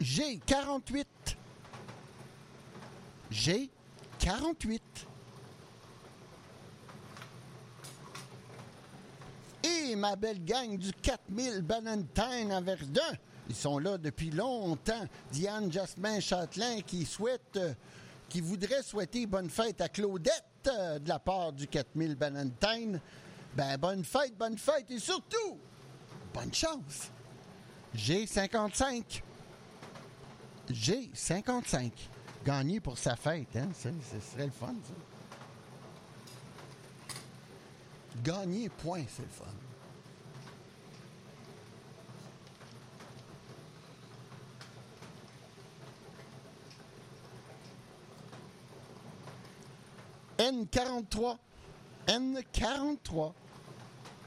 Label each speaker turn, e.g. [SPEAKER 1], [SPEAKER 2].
[SPEAKER 1] G48. G48. Et ma belle gang du 4000 Ballantyne à Verdun. Ils sont là depuis longtemps. Diane Jasmin Châtelain qui voudrait souhaiter bonne fête à Claudette de la part du 4000 Ballantyne. Ben, bonne fête et surtout, bonne chance. G55. G55. Gagner pour sa fête, hein? Ce serait le fun, ça. Gagner, point, c'est le fun. N43. N43.